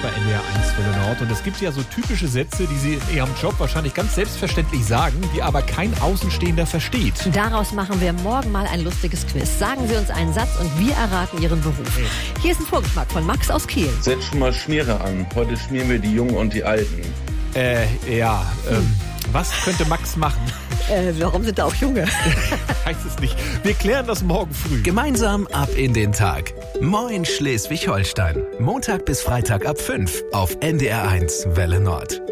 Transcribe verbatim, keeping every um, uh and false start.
bei N D R eins Welle Nord. Und es gibt ja so typische Sätze, die Sie in Ihrem Job wahrscheinlich ganz selbstverständlich sagen, die aber kein Außenstehender versteht. Daraus machen wir morgen mal ein lustiges Quiz. Sagen Sie uns einen Satz und wir erraten Ihren Beruf. Hier ist ein Vorgeschmack von Max aus Kiel. Setz schon mal Schmiere an. Heute schmieren wir die Jungen und die Alten. Äh, ja, ähm, was könnte Max machen? Äh, warum sind da auch Junge? Weiß es nicht. Wir klären das morgen früh. Gemeinsam ab in den Tag. Moin Schleswig-Holstein. Montag bis Freitag ab fünf auf N D R eins Welle Nord.